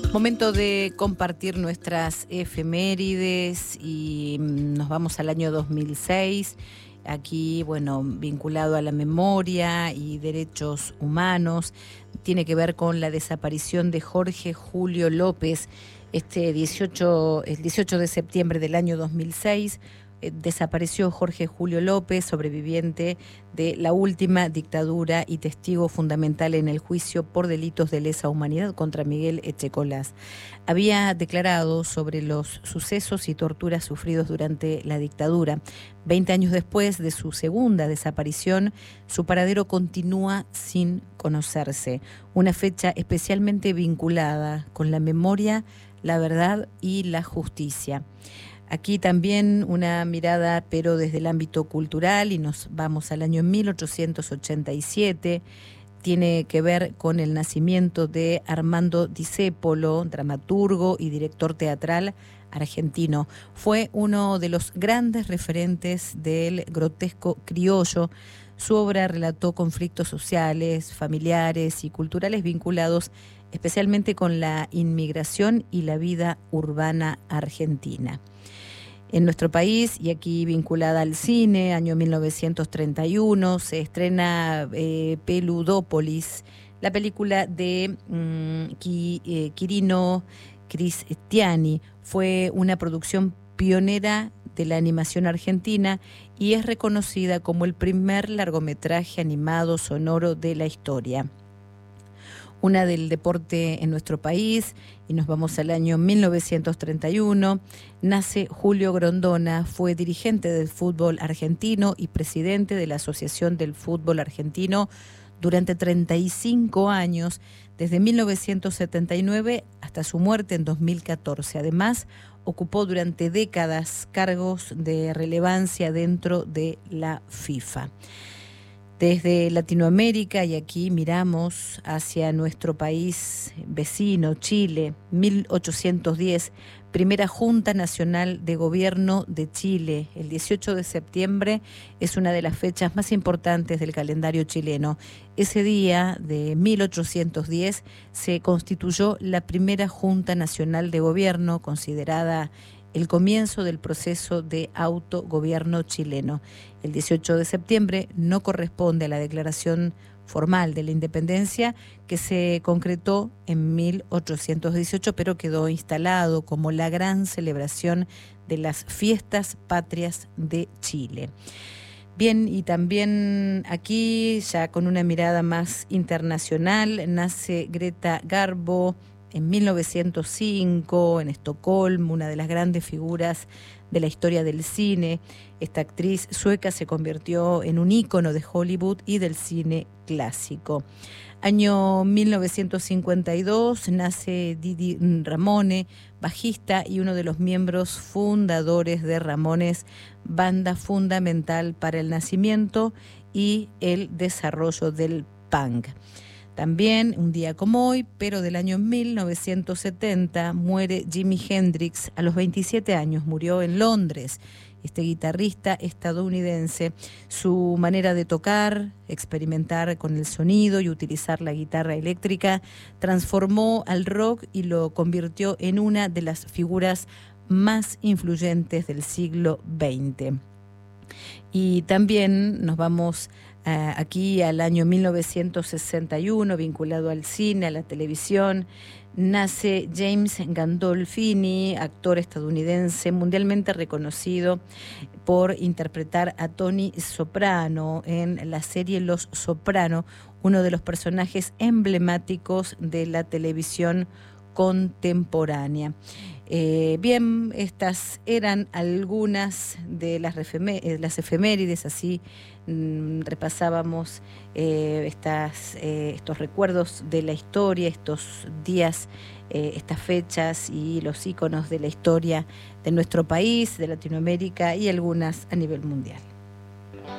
Momento de compartir nuestras efemérides y nos vamos al año 2006. Aquí, bueno, vinculado a la memoria y derechos humanos, tiene que ver con la desaparición de Jorge Julio López. El 18 de septiembre del año 2006, desapareció Jorge Julio López, sobreviviente de la última dictadura y testigo fundamental en el juicio por delitos de lesa humanidad contra Miguel Echecolás. Había declarado sobre los sucesos y torturas sufridos durante la dictadura. 20 años después de su segunda desaparición, su paradero continúa sin conocerse. Una fecha especialmente vinculada con la memoria, la verdad y la justicia. Aquí también una mirada, pero desde el ámbito cultural, y nos vamos al año 1887. Tiene que ver con el nacimiento de Armando Discépolo, dramaturgo y director teatral argentino. Fue uno de los grandes referentes del grotesco criollo. Su obra relató conflictos sociales, familiares y culturales vinculados especialmente con la inmigración y la vida urbana argentina. En nuestro país, y aquí vinculada al cine, año 1931, se estrena Peludópolis, la película de Quirino Cristiani. Fue una producción pionera de la animación argentina y es reconocida como el primer largometraje animado sonoro de la historia. Una del deporte en nuestro país, y nos vamos al año 1931, nace Julio Grondona, fue dirigente del fútbol argentino y presidente de la Asociación del Fútbol Argentino durante 35 años, desde 1979 hasta su muerte en 2014. Además, ocupó durante décadas cargos de relevancia dentro de la FIFA. Desde Latinoamérica, y aquí miramos hacia nuestro país vecino, Chile, 1810, primera Junta Nacional de Gobierno de Chile. El 18 de septiembre es una de las fechas más importantes del calendario chileno. Ese día de 1810 se constituyó la primera Junta Nacional de Gobierno, considerada el comienzo del proceso de autogobierno chileno. El 18 de septiembre no corresponde a la declaración formal de la independencia que se concretó en 1818, pero quedó instalado como la gran celebración de las fiestas patrias de Chile. Bien, y también aquí, ya con una mirada más internacional, nace Greta Garbo, en 1905, en Estocolmo, una de las grandes figuras de la historia del cine. Esta actriz sueca se convirtió en un ícono de Hollywood y del cine clásico. Año 1952, nace Didi Ramone, bajista y uno de los miembros fundadores de Ramones, banda fundamental para el nacimiento y el desarrollo del punk. También, un día como hoy, pero del año 1970, muere Jimi Hendrix a los 27 años, murió en Londres. Este guitarrista estadounidense, su manera de tocar, experimentar con el sonido y utilizar la guitarra eléctrica, transformó al rock y lo convirtió en una de las figuras más influyentes del siglo XX. Y también nos vamos aquí al año 1961, vinculado al cine, a la televisión. Nace James Gandolfini, actor estadounidense mundialmente reconocido por interpretar a Tony Soprano en la serie Los Soprano, uno de los personajes emblemáticos de la televisión contemporánea. Bien, estas eran algunas de las efemérides, así repasábamos estos recuerdos de la historia, estos días, estas fechas y los íconos de la historia de nuestro país, de Latinoamérica y algunas a nivel mundial.